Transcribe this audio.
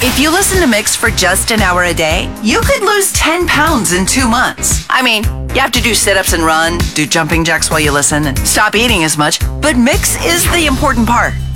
If you listen to Mix for just an hour a day, you could lose 10 pounds in 2 months. I mean, you have to do sit-ups and run, do jumping jacks while you listen, and stop eating as much, but Mix is the important part.